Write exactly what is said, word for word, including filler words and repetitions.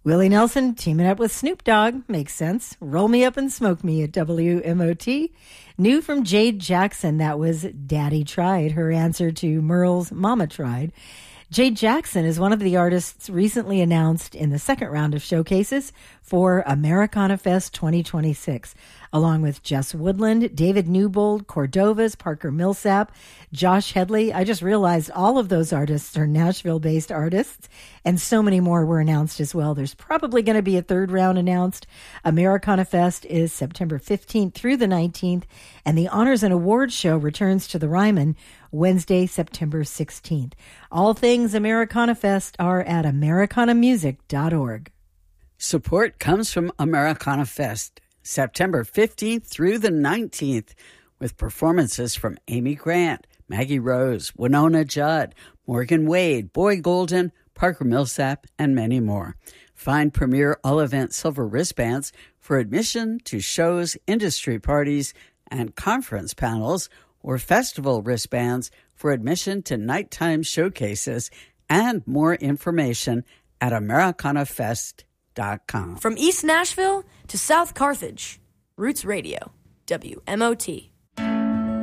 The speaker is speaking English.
Willie Nelson teaming up with Snoop Dogg. Makes sense. Roll Me Up and Smoke Me at W M O T. New from Jade Jackson, that was Daddy Tried, her answer to Merle's Mama Tried. Jade Jackson is one of the artists recently announced in the second round of showcases for Americana Fest twenty twenty-six, along with Jess Woodland, David Newbold, Cordovas, Parker Millsap, Josh Headley. I just realized all of those artists are Nashville-based artists, and so many more were announced as well. There's probably going to be a third round announced. Americana Fest is September fifteenth through the nineteenth, and the Honors and Awards Show returns to the Ryman Wednesday, September sixteenth. All things Americana Fest are at americana music dot org. Support comes from Americana Fest, September fifteenth through the nineteenth, with performances from Amy Grant, Maggie Rose, Winona Judd, Morgan Wade, Boy Golden, Parker Millsap, and many more. Find premier all-event silver wristbands for admission to shows, industry parties, and conference panels, or festival wristbands for admission to nighttime showcases, and more information at americana fest dot com. From East Nashville to South Carthage, Roots Radio, W M O T.